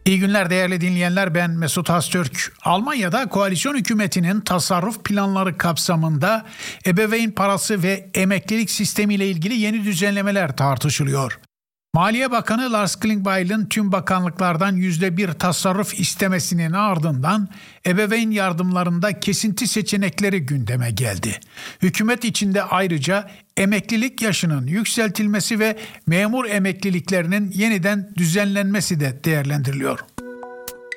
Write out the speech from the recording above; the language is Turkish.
İyi günler değerli dinleyenler, ben Mesut Haztürk. Almanya'da koalisyon hükümetinin tasarruf planları kapsamında ebeveyn parası ve emeklilik sistemiyle ilgili yeni düzenlemeler tartışılıyor. Maliye Bakanı Lars Klingbeil'in tüm bakanlıklardan %1 tasarruf istemesinin ardından ebeveyn yardımlarında kesinti seçenekleri gündeme geldi. Hükümet içinde ayrıca emeklilik yaşının yükseltilmesi ve memur emekliliklerinin yeniden düzenlenmesi de değerlendiriliyor.